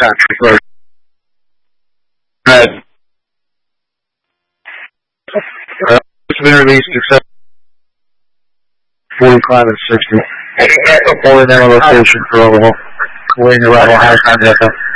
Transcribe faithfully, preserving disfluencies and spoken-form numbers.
Central. Red. Uh, it's been released except forty-five and sixty. Only now location for overhaul. Waiting arrival high time.